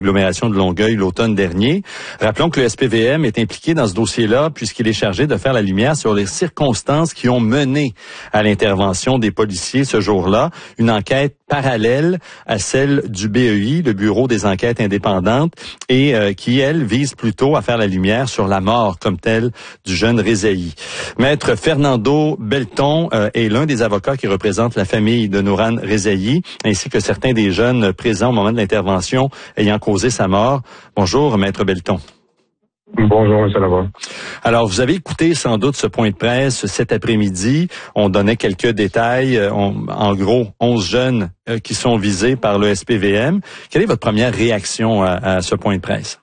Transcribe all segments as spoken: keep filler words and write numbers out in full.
l'agglomération de Longueuil l'automne dernier. Rappelons que le S P V M est impliqué dans ce dossier-là puisqu'il est chargé de faire la lumière sur les circonstances qui ont mené à l'intervention des policiers ce jour-là. Une enquête parallèle à celle du B E I, le Bureau des enquêtes indépendantes, et euh, qui, elle, vise plutôt à faire la lumière sur la mort comme telle du jeune Rezaï. Maître Fernando Belton euh, est l'un des avocats qui représente la famille de Nouran Rezaï, ainsi que certains des jeunes présents au moment de l'intervention ayant causé sa mort. Bonjour, Maître Belton. Bonjour, M. Lavoie. Alors, vous avez écouté sans doute ce point de presse cet après-midi. On donnait quelques détails. On, en gros, onze jeunes euh, qui sont visés par le S P V M. Quelle est votre première réaction à, à ce point de presse?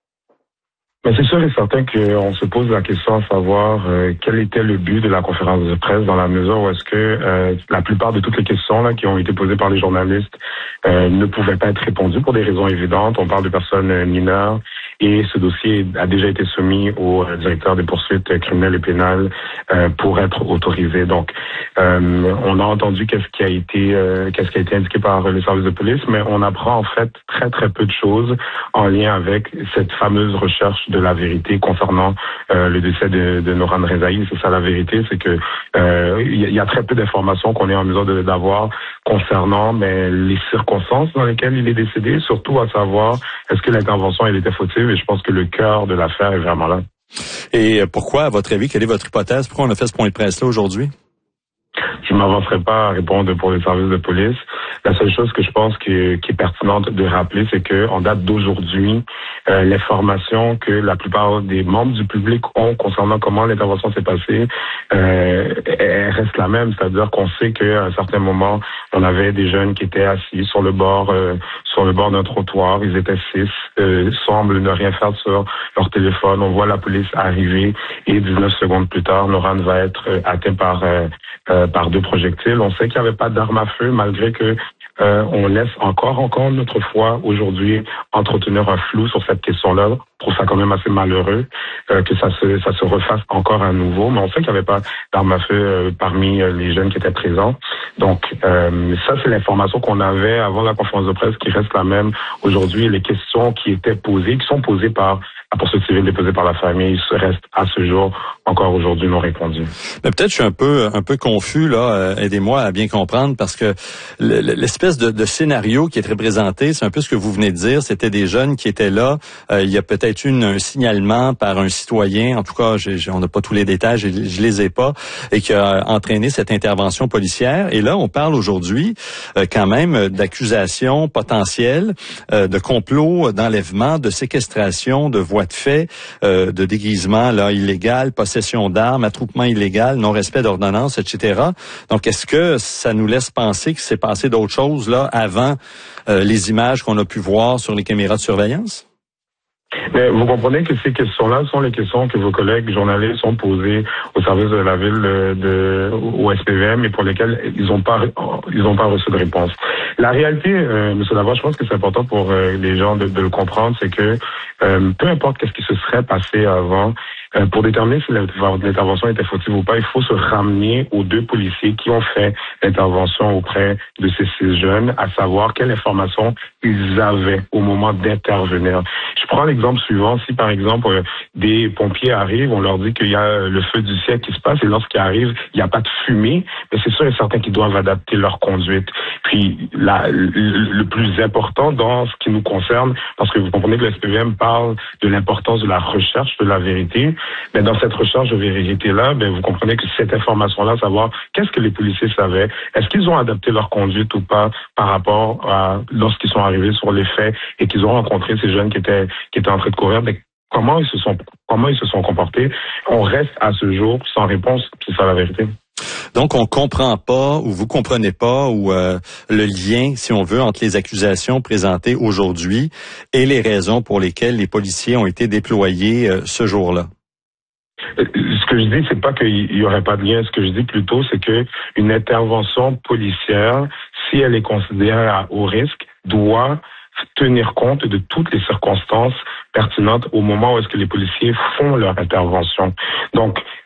Mais c'est sûr et certain qu'on se pose la question à savoir euh, quel était le but de la conférence de presse dans la mesure où est-ce que euh, la plupart de toutes les questions là qui ont été posées par les journalistes euh, ne pouvaient pas être répondues pour des raisons évidentes. On parle de personnes mineures et ce dossier a déjà été soumis au euh, directeur des poursuites criminelles et pénales euh, pour être autorisé. Donc, euh, on a entendu qu'est-ce qui a été euh, qu'est-ce qui a été indiqué par les services de police, mais on apprend en fait très très peu de choses en lien avec cette fameuse recherche de la vérité concernant euh, le décès de, de Nouran Rezaï. C'est ça la vérité, c'est que euh, il y, y a très peu d'informations qu'on est en mesure de, d'avoir concernant mais les circonstances dans lesquelles il est décédé, surtout à savoir est-ce que l'intervention elle était fautive, et je pense que le cœur de l'affaire est vraiment là. Et pourquoi, à votre avis, quelle est votre hypothèse? Pourquoi on a fait ce point de presse-là aujourd'hui? Je ne m'avancerai pas à répondre pour les services de police. La seule chose que je pense qui, qui est pertinente de rappeler, c'est que en date d'aujourd'hui, euh, l'information que la plupart des membres du public ont concernant comment l'intervention s'est passée, euh, elle reste la même. C'est-à-dire qu'on sait qu'à un certain moment, on avait des jeunes qui étaient assis sur le bord, euh, sur le bord d'un trottoir. Ils étaient six, euh, semblent ne rien faire sur leur téléphone. On voit la police arriver et dix-neuf secondes plus tard, Nouran va être euh, atteint par euh, euh, par deux projectiles. On sait qu'il n'y avait pas d'arme à feu, malgré que euh, on laisse encore, encore une autre fois aujourd'hui entretenir un flou sur cette question-là. Je trouve ça quand même assez malheureux euh, que ça se ça se refasse encore à nouveau. Mais on sait qu'il n'y avait pas d'arme à feu euh, parmi euh, les jeunes qui étaient présents. Donc euh, ça, c'est l'information qu'on avait avant la conférence de presse qui reste la même aujourd'hui. Les questions qui étaient posées, qui sont posées par la poursuite civile déposée par la famille, se restent à ce jour encore aujourd'hui non répondues. Mais peut-être je suis un peu un peu confus là. Euh, aidez-moi à bien comprendre, parce que l'espèce de, de scénario qui est représenté, c'est un peu ce que vous venez de dire. C'était des jeunes qui étaient là. Euh, il y a peut-être eu un signalement par un citoyen. En tout cas, j'ai, j'ai, on n'a pas tous les détails, je, je les ai pas, et qui a entraîné cette intervention policière. Et là, on parle aujourd'hui euh, quand même d'accusations potentielles, euh, de complot d'enlèvement, de séquestration, de voies de fait, euh, de déguisement là illégal, possession d'armes, attroupement illégal, non-respect d'ordonnances, et cetera. Donc, est-ce que ça nous laisse penser qu'il s'est passé d'autres choses là avant euh, les images qu'on a pu voir sur les caméras de surveillance? Mais vous comprenez que ces questions-là sont les questions que vos collègues journalistes ont posées au service de la ville de, de au S P V M et pour lesquelles ils n'ont pas ils n'ont pas reçu de réponse. La réalité, euh, M. Lavoie, je pense que c'est important pour euh, les gens de, de le comprendre, c'est que euh, peu importe qu'est-ce qui se serait passé avant, euh, pour déterminer si l'intervention était fautive ou pas, il faut se ramener aux deux policiers qui ont fait l'intervention auprès de ces six jeunes, à savoir quelle information ils avaient au moment d'intervenir. Je prends l'exemple suivant. Si, par exemple, euh, des pompiers arrivent, on leur dit qu'il y a le feu du siècle qui se passe, et lorsqu'ils arrivent, il n'y a pas de fumée, mais c'est sûr et certain qu'ils doivent adapter leur conduite. Puis, la, le, le plus important dans ce qui nous concerne, parce que vous comprenez que le S P V M parle de l'importance de la recherche de la vérité, mais dans cette recherche de vérité-là, ben, vous comprenez que cette information-là, savoir qu'est-ce que les policiers savaient, est-ce qu'ils ont adapté leur conduite ou pas par rapport à lorsqu'ils sont arrivés sur les faits et qu'ils ont rencontré ces jeunes qui étaient qui étaient en train de courir, mais comment ils se sont comment ils se sont comportés. On reste à ce jour sans réponse, c'est ça la vérité. Donc, on comprend pas, ou vous comprenez pas, ou euh, le lien, si on veut, entre les accusations présentées aujourd'hui et les raisons pour lesquelles les policiers ont été déployés euh, ce jour-là. Ce que je dis, c'est pas qu'il y aurait pas de lien. Ce que je dis plutôt, c'est que une intervention policière, si elle est considérée à haut risque, doit tenir compte de toutes les circonstances pertinentes au moment où est-ce que les policiers font leur intervention. Donc,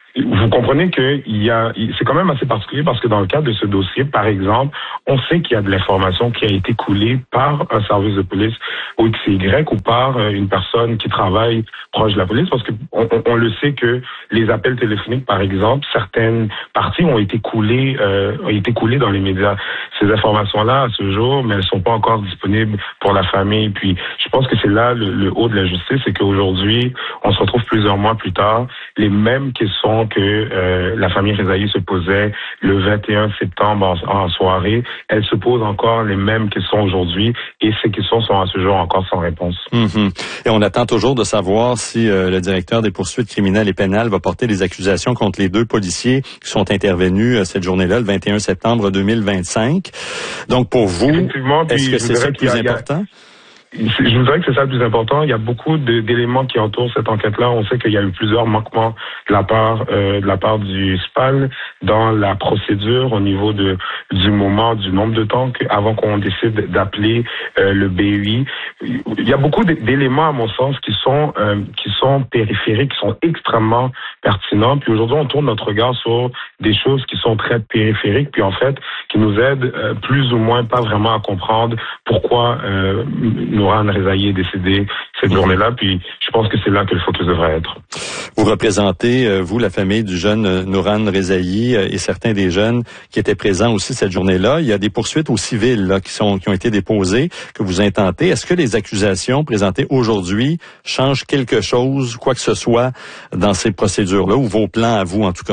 Vous comprenez que il y a, c'est quand même assez particulier parce que dans le cadre de ce dossier, par exemple, on sait qu'il y a de l'information qui a été coulée par un service de police ou X Y ou par une personne qui travaille proche de la police, parce que on, on le sait que les appels téléphoniques, par exemple, certaines parties ont été coulées, euh, ont été coulées dans les médias. Ces informations-là, à ce jour, mais elles sont pas encore disponibles pour la famille. Puis, je pense que c'est là le, le haut de la justice, c'est qu'aujourd'hui, on se retrouve plusieurs mois plus tard, les mêmes questions que euh, la famille Rezaï se posait le vingt et un septembre en, en soirée, elles se posent encore les mêmes questions aujourd'hui, et ces questions sont à ce jour encore sans réponse. Mm-hmm. Et on attend toujours de savoir si euh, le directeur des poursuites criminelles et pénales va porter des accusations contre les deux policiers qui sont intervenus euh, cette journée-là, le vingt et un septembre deux mille vingt-cinq. Donc pour vous, est-ce que c'est ça le plus important? Je voudrais que c'est ça le plus important. Il y a beaucoup de, d'éléments qui entourent cette enquête-là. On sait qu'il y a eu plusieurs manquements de la part euh, de la part du S P A L dans la procédure au niveau de du moment, du nombre de temps que, avant qu'on décide d'appeler euh, le B U I. Il y a beaucoup d'éléments, à mon sens, qui sont euh, qui sont périphériques, qui sont extrêmement pertinents. Puis aujourd'hui, on tourne notre regard sur des choses qui sont très périphériques, puis en fait, qui nous aident euh, plus ou moins pas vraiment à comprendre pourquoi euh, Nourane Rezaï est décédé cette journée-là, puis je pense que c'est là que le focus devrait être. Vous représentez, euh, vous, la famille du jeune euh, Nourane Rezaï euh, et certains des jeunes qui étaient présents aussi cette journée-là. Il y a des poursuites au civil là, qui sont qui ont été déposées, que vous intentez. Est-ce que les accusations présentées aujourd'hui changent quelque chose, quoi que ce soit, dans ces procédures-là, ou vos plans à vous, en tout cas?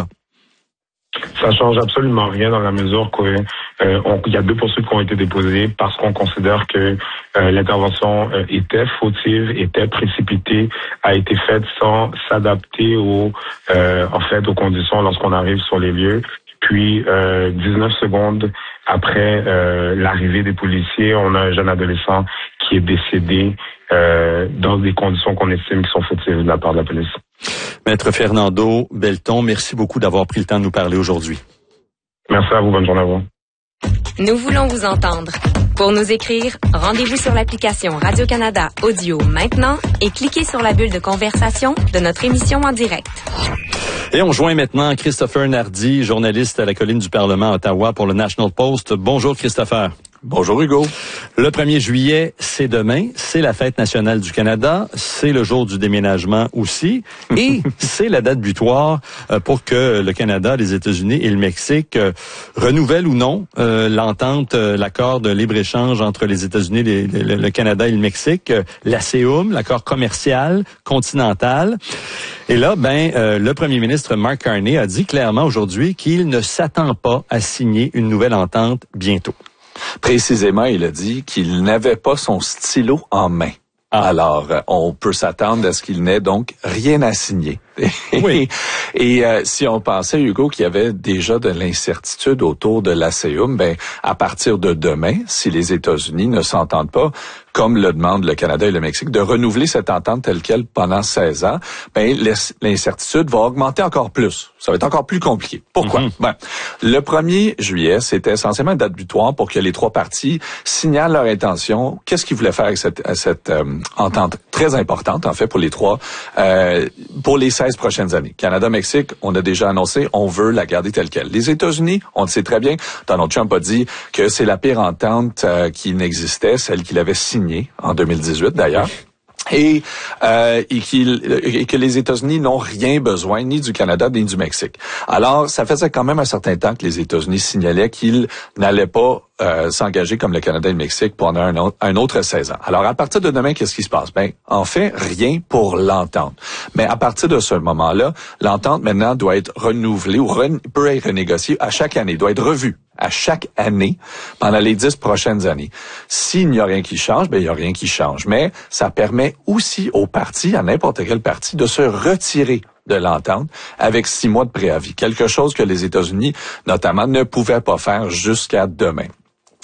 Ça change absolument rien dans la mesure que euh, on, il y a deux poursuites qui ont été déposées parce qu'on considère que euh, l'intervention euh, était fautive, était précipitée, a été faite sans s'adapter aux euh, en fait aux conditions lorsqu'on arrive sur les lieux. Puis euh, dix-neuf secondes après euh, l'arrivée des policiers, on a un jeune adolescent qui est décédé euh, dans des conditions qu'on estime qui sont fautives de la part de la police. Maître Fernando Belton, merci beaucoup d'avoir pris le temps de nous parler aujourd'hui. Merci à vous, bonne journée à vous. Nous voulons vous entendre. Pour nous écrire, rendez-vous sur l'application Radio-Canada Audio maintenant et cliquez sur la bulle de conversation de notre émission en direct. Et on joint maintenant Christopher Nardi, journaliste à la colline du Parlement à Ottawa pour le National Post. Bonjour Christopher. Bonjour Hugo. Le premier juillet, c'est demain, c'est la fête nationale du Canada, c'est le jour du déménagement aussi, et c'est la date butoir pour que le Canada, les États-Unis et le Mexique euh, renouvellent ou non euh, l'entente, euh, l'accord de libre-échange entre les États-Unis, les, les, le Canada et le Mexique, euh, l'A C E U M, l'accord commercial continental. Et là, ben, euh, le premier ministre Mark Carney a dit clairement aujourd'hui qu'il ne s'attend pas à signer une nouvelle entente bientôt. Précisément, il a dit qu'il n'avait pas son stylo en main. Ah. Alors, on peut s'attendre à ce qu'il n'ait donc rien à signer. Oui. Et euh, si on pensait, Hugo, qu'il y avait déjà de l'incertitude autour de l'A C E U M, ben, à partir de demain, si les États-Unis ne s'entendent pas, comme le demandent le Canada et le Mexique, de renouveler cette entente telle quelle pendant seize ans, ben, l'incertitude va augmenter encore plus. Ça va être encore plus compliqué. Pourquoi? Mm-hmm. Ben, le premier juillet, c'était essentiellement une date butoir pour que les trois parties signalent leur intention. Qu'est-ce qu'ils voulaient faire avec cette, cette euh, entente très importante, en fait, pour les trois, euh, pour les seize prochaines années. Canada-Mexique, on a déjà annoncé, on veut la garder telle quelle. Les États-Unis, on le sait très bien, Donald Trump a dit que c'est la pire entente euh, qui n'existait, celle qu'il avait signée en deux mille dix-huit d'ailleurs. Et, euh, et, qu'il, et que les États-Unis n'ont rien besoin ni du Canada ni du Mexique. Alors, ça faisait quand même un certain temps que les États-Unis signalaient qu'ils n'allaient pas euh, s'engager comme le Canada et le Mexique pendant un autre, un autre seize ans. Alors, à partir de demain, qu'est-ce qui se passe? Ben, en fait, rien pour l'entente. Mais à partir de ce moment-là, l'entente maintenant doit être renouvelée ou re, peut être renégociée à chaque année, doit être revue à chaque année pendant les dix prochaines années. S'il n'y a rien qui change, ben il n'y a rien qui change. Mais ça permet aussi aux partis, à n'importe quel parti, de se retirer de l'entente avec six mois de préavis. Quelque chose que les États-Unis, notamment, ne pouvaient pas faire jusqu'à demain.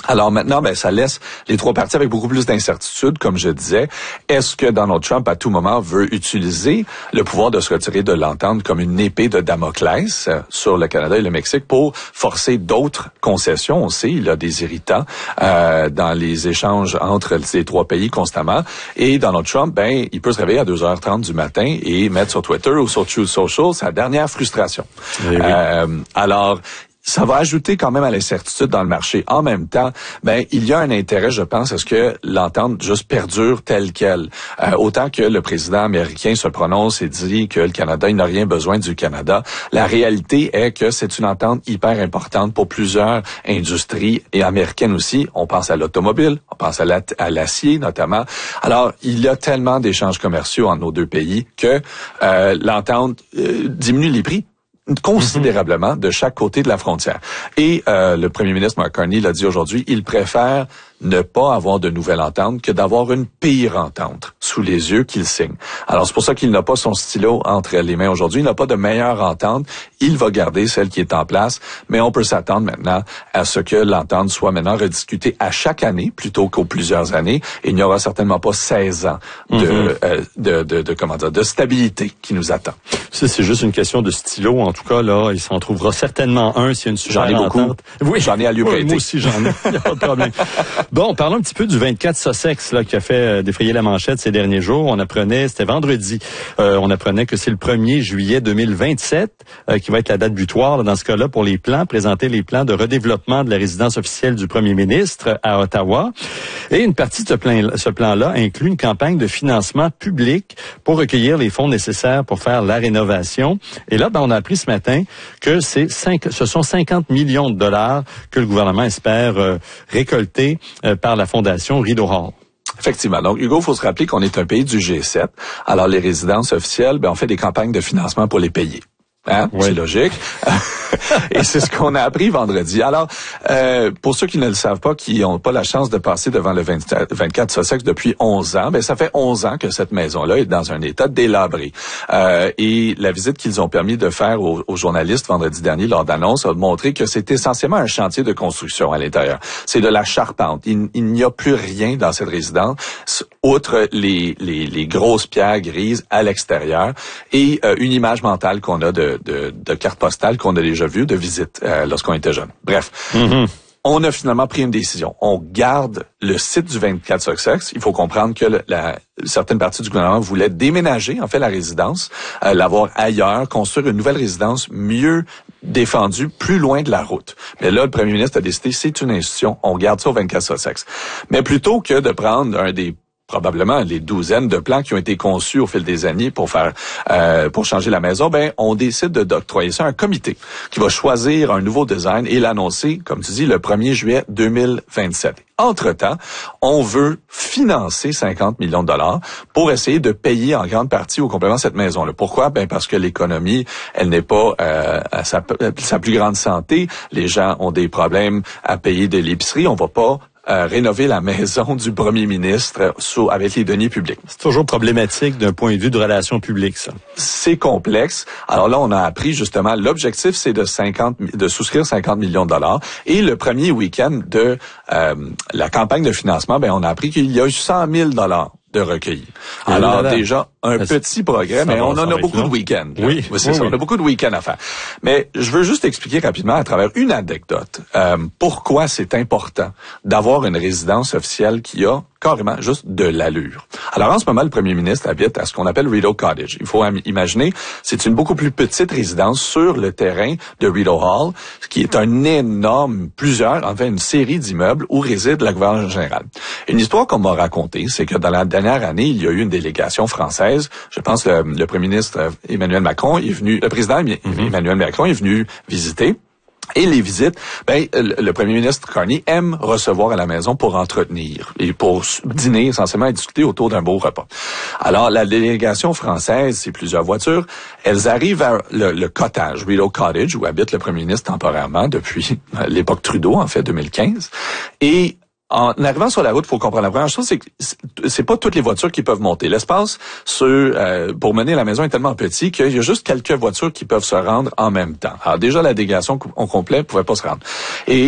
Alors maintenant, ben ça laisse les trois partis avec beaucoup plus d'incertitude, comme je disais. Est-ce que Donald Trump, à tout moment, veut utiliser le pouvoir de se retirer de l'entente comme une épée de Damoclès sur le Canada et le Mexique pour forcer d'autres concessions? On sait, il y a des irritants euh, dans les échanges entre ces trois pays constamment. Et Donald Trump, ben, il peut se réveiller à deux heures trente du matin et mettre sur Twitter ou sur Truth Social sa dernière frustration. Oui, oui. Euh, alors, ça va ajouter quand même à l'incertitude dans le marché. En même temps, ben il y a un intérêt, je pense, à ce que l'entente juste perdure telle quelle. Euh, autant que le président américain se prononce et dit que le Canada, il n'a rien besoin du Canada. La réalité est que c'est une entente hyper importante pour plusieurs industries et américaines aussi. On pense à l'automobile, on pense à, la, à l'acier notamment. Alors, il y a tellement d'échanges commerciaux entre nos deux pays que euh, l'entente euh, diminue les prix considérablement de chaque côté de la frontière. Et euh, le premier ministre Mark Carney l'a dit aujourd'hui, il préfère ne pas avoir de nouvelle entente que d'avoir une pire entente sous les yeux qu'il signe. Alors, c'est pour ça qu'il n'a pas son stylo entre les mains aujourd'hui. Il n'a pas de meilleure entente. Il va garder celle qui est en place, mais on peut s'attendre maintenant à ce que l'entente soit maintenant rediscutée à chaque année plutôt qu'aux plusieurs années. Et il n'y aura certainement pas seize ans de, mm-hmm. euh, de, de, de, comment dire, de stabilité qui nous attend. Ça, c'est juste une question de stylo. En tout cas, là, il s'en trouvera certainement un s'il y a une super J'en ai beaucoup. entente. Oui, j'en ai à lui prêter. Moi aussi, j'en ai. Il n'y a pas de problème. Bon, parlons un petit peu du vingt-quatre Sussex là, qui a fait euh, défrayer la manchette ces derniers jours. On apprenait, c'était vendredi, euh, on apprenait que c'est le premier juillet deux mille vingt-sept euh, qui va être la date butoir là, dans ce cas-là pour les plans, présenter les plans de redéveloppement de la résidence officielle du premier ministre à Ottawa. Et une partie de ce, plan, ce plan-là inclut une campagne de financement public pour recueillir les fonds nécessaires pour faire la rénovation. Et là, ben, on a appris ce matin que c'est cinq, ce sont cinquante millions de dollars que le gouvernement espère euh, récolter euh, par la fondation Rideau Hall. Effectivement. Donc, Hugo, il faut se rappeler qu'on est un pays du G sept. Alors, les résidences officielles, ben, on fait des campagnes de financement pour les payer. Hein? Oui. C'est logique. Et c'est ce qu'on a appris vendredi. Alors, euh, pour ceux qui ne le savent pas, qui n'ont pas la chance de passer devant le vingt-quatre Sussex depuis onze ans, ben ça fait onze ans que cette maison-là est dans un état délabré. Euh, et la visite qu'ils ont permis de faire aux, aux journalistes vendredi dernier lors d'annonce a montré que c'est essentiellement un chantier de construction à l'intérieur. C'est de la charpente. Il, il n'y a plus rien dans cette résidence, outre les, les, les grosses pierres grises à l'extérieur et euh, une image mentale qu'on a de, de, de carte postale qu'on a déjà vue de visite euh, lorsqu'on était jeune. Bref. Mm-hmm. On a finalement pris une décision. On garde le site du vingt-quatre Sussex. Il faut comprendre que le, la, certaines parties du gouvernement voulaient déménager, en fait, la résidence, euh, l'avoir ailleurs, construire une nouvelle résidence mieux défendue, plus loin de la route. Mais là, le premier ministre a décidé, c'est une institution, on garde ça au vingt-quatre Sussex. Mais plutôt que de prendre un des probablement les douzaines de plans qui ont été conçus au fil des années pour faire euh, pour changer la maison, ben on décide de d'octroyer ça à un comité qui va choisir un nouveau design et l'annoncer, comme tu dis, le premier juillet deux mille vingt-sept. Entre-temps, on veut financer cinquante millions de dollars pour essayer de payer en grande partie au complément cette maison-là. Pourquoi? Ben parce que l'économie, elle n'est pas euh, à sa, sa plus grande santé. Les gens ont des problèmes à payer de l'épicerie. On va pas Euh, rénover la maison du premier ministre sous, avec les deniers publics. C'est toujours problématique d'un point de vue de relations publiques, ça. C'est complexe. Alors là, on a appris justement, l'objectif, c'est de cinquante, de souscrire cinquante millions de dollars. Et le premier week-end de euh, la campagne de financement, ben on a appris qu'il y a eu cent mille dollars de recueillis. Alors là là. déjà, un ça, petit progrès, mais va, on en a beaucoup long. de week-ends. Oui, oui c'est oui, ça. Oui. On a beaucoup de week-ends à faire. Mais je veux juste expliquer rapidement à travers une anecdote euh, pourquoi c'est important d'avoir une résidence officielle qui a carrément juste de l'allure. Alors en ce moment, le premier ministre habite à ce qu'on appelle Rideau Cottage. Il faut imaginer, c'est une beaucoup plus petite résidence sur le terrain de Rideau Hall, ce qui est un énorme, plusieurs, enfin une série d'immeubles où réside la gouverneure générale. Une histoire qu'on m'a racontée, c'est que dans la dernière année, il y a eu une délégation française. Je pense le, le premier ministre Emmanuel Macron est venu, le président mm-hmm. Emmanuel Macron est venu visiter. Et les visites, ben le premier ministre Carney aime recevoir à la maison pour entretenir et pour dîner essentiellement et discuter autour d'un beau repas. Alors la délégation française, c'est plusieurs voitures, elles arrivent à le, le cottage, Rideau Cottage, où habite le premier ministre temporairement depuis l'époque Trudeau, en fait, deux mille quinze. Et en arrivant sur la route, il faut comprendre la première chose, c'est que c'est pas toutes les voitures qui peuvent monter. L'espace sur, euh, pour mener la maison est tellement petit qu'il y a juste quelques voitures qui peuvent se rendre en même temps. Alors déjà, la délégation au complet ne pouvait pas se rendre. Et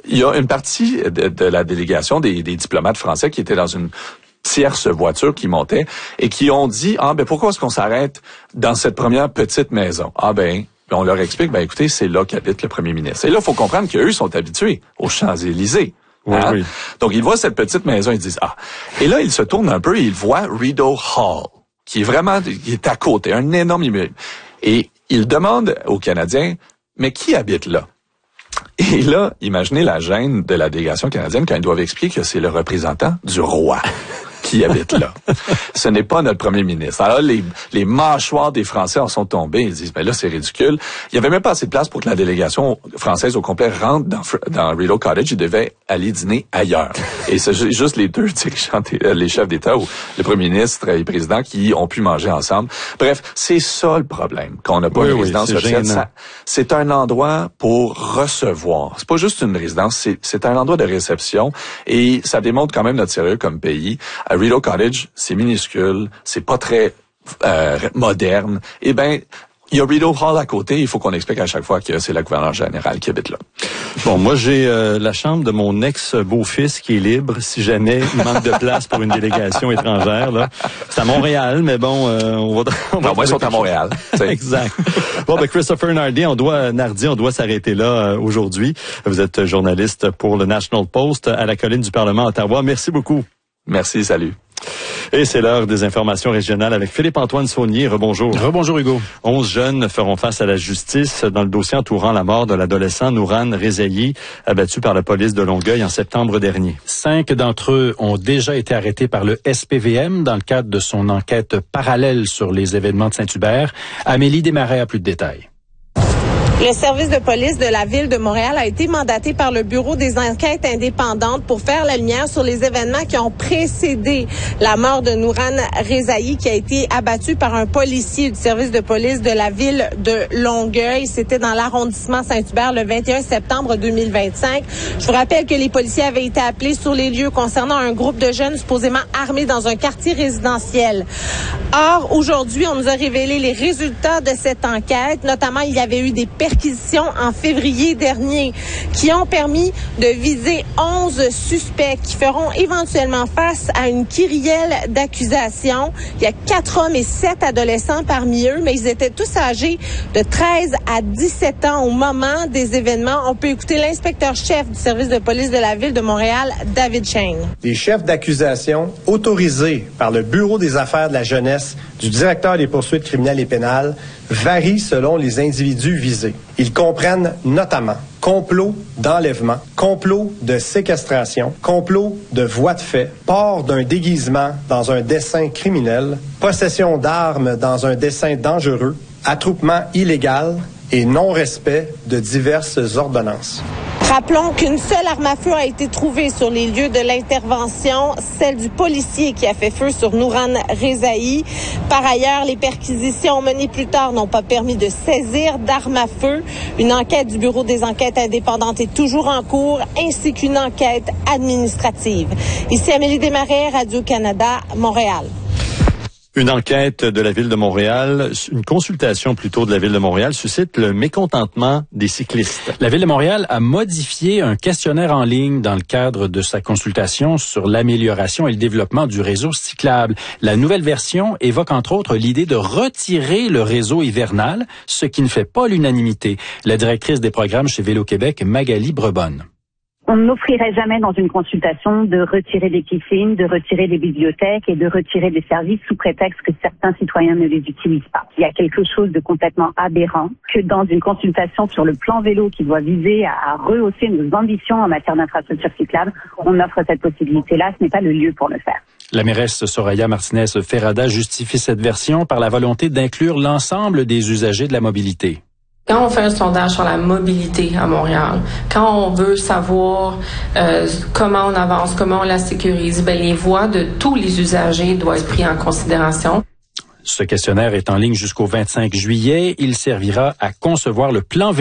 il y a une partie de, de la délégation des, des diplomates français qui étaient dans une tierce voiture qui montait et qui ont dit, ah ben pourquoi est-ce qu'on s'arrête dans cette première petite maison? Ah ben, on leur explique, ben écoutez, c'est là qu'habite le premier ministre. Et là, il faut comprendre qu'eux sont habitués aux Champs-Élysées. Oui, hein? oui. Donc, ils voient cette petite maison, ils disent, ah. Et là, ils se tournent un peu et ils voient Rideau Hall, qui est vraiment, qui est à côté, un énorme immeuble. Et ils demandent aux Canadiens, mais qui habite là? Et là, imaginez la gêne de la délégation canadienne quand ils doivent expliquer que c'est le représentant du roi qui habite là. Ce n'est pas notre premier ministre. Alors, les, les mâchoires des Français en sont tombés. Ils disent, ben là, c'est ridicule. Il y avait même pas assez de place pour que la délégation française au complet rentre dans, dans Rideau Cottage. Ils devaient aller dîner ailleurs. Et c'est juste les deux dirigeants, les chefs d'État ou le premier ministre et le président qui ont pu manger ensemble. Bref, c'est ça le problème, qu'on n'a pas oui, une oui, résidence officielle. Ça, c'est un endroit pour recevoir. C'est pas juste une résidence, c'est, c'est un endroit de réception. Et ça démontre quand même notre sérieux comme pays. À Rideau Cottage, c'est minuscule, c'est pas très euh, moderne. Eh ben, il y a Rideau Hall à côté. Il faut qu'on explique à chaque fois que c'est la gouverneure générale qui habite là. Bon, moi, j'ai euh, la chambre de mon ex-beau-fils qui est libre si jamais il manque de place pour une délégation étrangère. Là. C'est à Montréal, mais bon, euh, on va... On va non, moi, ils sont à Montréal. Exact. Bon, ben Christopher Nardi, on doit, Nardi, on doit s'arrêter là euh, aujourd'hui. Vous êtes journaliste pour le National Post à la colline du Parlement à Ottawa. Merci beaucoup. Merci, salut. Et c'est l'heure des informations régionales avec Philippe-Antoine Saunier. Rebonjour. Rebonjour Hugo. Onze jeunes feront face à la justice dans le dossier entourant la mort de l'adolescent Nouran Rezaï, abattu par la police de Longueuil en septembre dernier. Cinq d'entre eux ont déjà été arrêtés par le S P V M dans le cadre de son enquête parallèle sur les événements de Saint-Hubert. Amélie Desmarais a plus de détails. Le service de police de la ville de Montréal a été mandaté par le Bureau des enquêtes indépendantes pour faire la lumière sur les événements qui ont précédé la mort de Nouran Rezaï, qui a été abattu par un policier du service de police de la ville de Longueuil. C'était dans l'arrondissement Saint-Hubert le vingt et un septembre deux mille vingt-cinq. Je vous rappelle que les policiers avaient été appelés sur les lieux concernant un groupe de jeunes supposément armés dans un quartier résidentiel. Or, aujourd'hui, on nous a révélé les résultats de cette enquête. Notamment, il y avait eu des perquisitions en février dernier qui ont permis de viser onze suspects qui feront éventuellement face à une kyrielle d'accusations. Il y a quatre hommes et sept adolescents parmi eux, mais ils étaient tous âgés de treize à dix-sept ans au moment des événements. On peut écouter l'inspecteur-chef du service de police de la ville de Montréal, David Cheng. Les chefs d'accusation autorisés par le Bureau des affaires de la jeunesse du directeur des poursuites criminelles et pénales varient selon les individus visés. Ils comprennent notamment complot d'enlèvement, complot de séquestration, complot de voie de fait, port d'un déguisement dans un dessein criminel, possession d'armes dans un dessein dangereux, attroupement illégal et non-respect de diverses ordonnances. Rappelons qu'une seule arme à feu a été trouvée sur les lieux de l'intervention, celle du policier qui a fait feu sur Nouran Rezaï. Par ailleurs, les perquisitions menées plus tard n'ont pas permis de saisir d'armes à feu. Une enquête du Bureau des enquêtes indépendantes est toujours en cours, ainsi qu'une enquête administrative. Ici Amélie Desmarais, Radio-Canada, Montréal. Une enquête de la Ville de Montréal, une consultation plutôt de la Ville de Montréal suscite le mécontentement des cyclistes. La Ville de Montréal a modifié un questionnaire en ligne dans le cadre de sa consultation sur l'amélioration et le développement du réseau cyclable. La nouvelle version évoque entre autres l'idée de retirer le réseau hivernal, ce qui ne fait pas l'unanimité. La directrice des programmes chez Vélo-Québec, Magali Brebonne. On n'offrirait jamais dans une consultation de retirer des piscines, de retirer des bibliothèques et de retirer des services sous prétexte que certains citoyens ne les utilisent pas. Il y a quelque chose de complètement aberrant que dans une consultation sur le plan vélo qui doit viser à rehausser nos ambitions en matière d'infrastructure cyclable, on offre cette possibilité-là. Ce n'est pas le lieu pour le faire. La mairesse Soraya Martinez-Ferrada justifie cette version par la volonté d'inclure l'ensemble des usagers de la mobilité. Quand on fait un sondage sur la mobilité à Montréal, quand on veut savoir euh, comment on avance, comment on la sécurise, ben les voix de tous les usagers doivent être prises en considération. Ce questionnaire est en ligne jusqu'au vingt-cinq juillet. Il servira à concevoir le plan vélo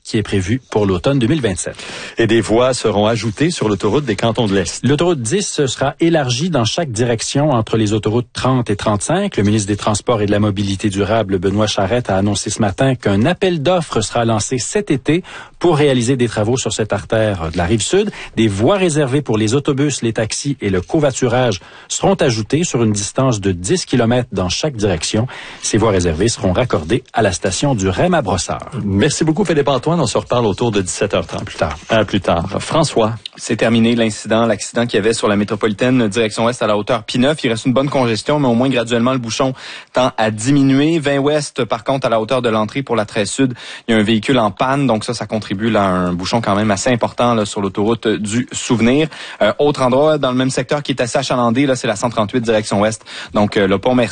qui est prévu pour l'automne deux mille vingt-sept. Et des voies seront ajoutées sur l'autoroute des Cantons de l'Est. L'autoroute dix sera élargie dans chaque direction entre les autoroutes trente et trente-cinq. Le ministre des Transports et de la Mobilité durable, Benoît Charette, a annoncé ce matin qu'un appel d'offres sera lancé cet été pour réaliser des travaux sur cette artère de la Rive-Sud. Des voies réservées pour les autobus, les taxis et le covoiturage seront ajoutées sur une distance de dix kilomètres dans chaque direction. Ces voies réservées seront raccordées à la station du R E M à Brossard. Merci beaucoup, Philippe Antoine. On se reparle autour de dix-sept heures trente. Plus tard. À plus tard. François. C'est terminé l'incident, l'accident qu'il y avait sur la métropolitaine direction ouest à la hauteur P neuf. Il reste une bonne congestion, mais au moins graduellement le bouchon tend à diminuer. vingt ouest, par contre, à la hauteur de l'entrée pour la treize sud, il y a un véhicule en panne, donc ça, ça contribue là, à un bouchon quand même assez important là, sur l'autoroute du Souvenir. Euh, autre endroit dans le même secteur qui est assez achalandé, là, c'est la cent trente-huit direction ouest. Donc euh, le pont Merci